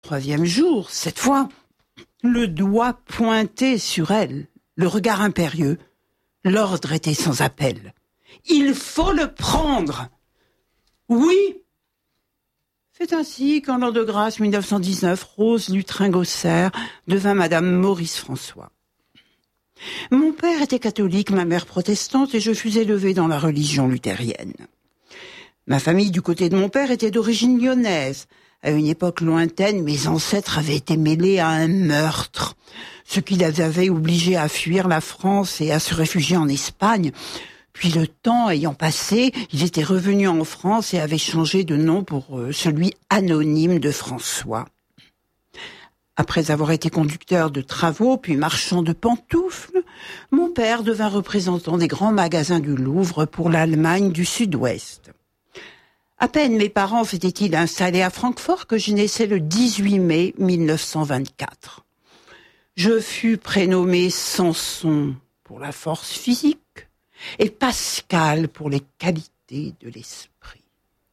Troisième jour, cette fois, le doigt pointé sur elle, le regard impérieux. L'ordre était sans appel. Il faut le prendre. Oui. C'est ainsi qu'en l'an de grâce 1919, Rose Lutrin-Gosser devint Madame Maurice François. Mon père était catholique, ma mère protestante, et je fus élevée dans la religion luthérienne. Ma famille du côté de mon père était d'origine lyonnaise. À une époque lointaine, mes ancêtres avaient été mêlés à un meurtre, ce qui les avait obligés à fuir la France et à se réfugier en Espagne. Puis le temps ayant passé, ils étaient revenus en France et avaient changé de nom pour celui anonyme de François. Après avoir été conducteur de travaux, puis marchand de pantoufles, mon père devint représentant des grands magasins du Louvre pour l'Allemagne du Sud-Ouest. À peine mes parents s'étaient-ils installés à Francfort que je naissais le 18 mai 1924. Je fus prénommé Samson pour la force physique et Pascal pour les qualités de l'esprit.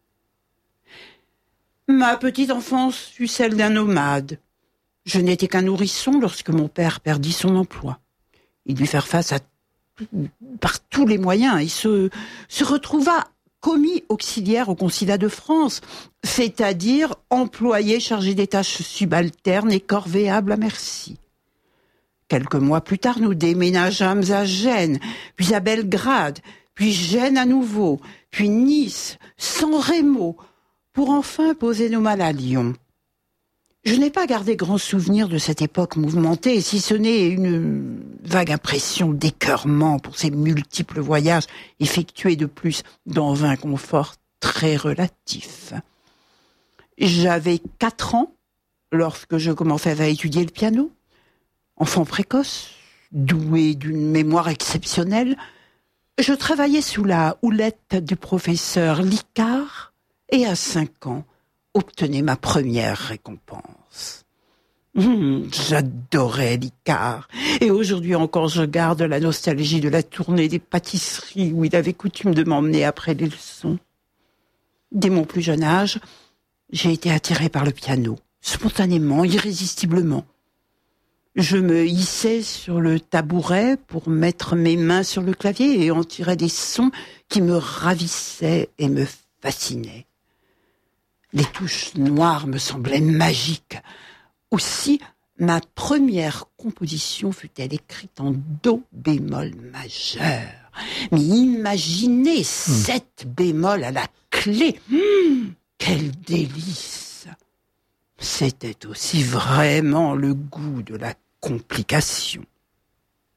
Ma petite enfance fut celle d'un nomade. Je n'étais qu'un nourrisson lorsque mon père perdit son emploi. Il dut faire face par tous les moyens. Il se retrouva commis auxiliaire au Consulat de France, c'est-à-dire employé chargé des tâches subalternes et corvéable à merci. Quelques mois plus tard, nous déménageâmes à Gênes, puis à Belgrade, puis Gênes à nouveau, puis Nice, San Remo, pour enfin poser nos malles à Lyon. Je n'ai pas gardé grand souvenir de cette époque mouvementée, si ce n'est une vague impression d'écœurement pour ces multiples voyages effectués de plus dans un confort très relatif. J'avais 4 ans lorsque je commençais à étudier le piano. Enfant précoce, doué d'une mémoire exceptionnelle, je travaillais sous la houlette du professeur Licard et à 5 ans, obtenais ma première récompense. J'adorais Licard. Et aujourd'hui encore, je garde la nostalgie de la tournée des pâtisseries où il avait coutume de m'emmener après les leçons. Dès mon plus jeune âge, j'ai été attirée par le piano, spontanément, irrésistiblement. Je me hissais sur le tabouret pour mettre mes mains sur le clavier et en tirais des sons qui me ravissaient et me fascinaient. Les touches noires me semblaient magiques. Aussi, ma première composition fut-elle écrite en do bémol majeur. Mais imaginez 7 bémols à la clé. Quel délice! C'était aussi vraiment le goût de la complication.